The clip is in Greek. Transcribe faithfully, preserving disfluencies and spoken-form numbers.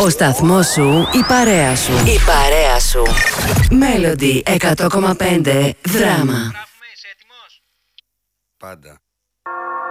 Ο σταθμός σου, η παρέα σου. Η παρέα σου. Melody εκατό κόμμα πέντε Δράμα. Πάντα.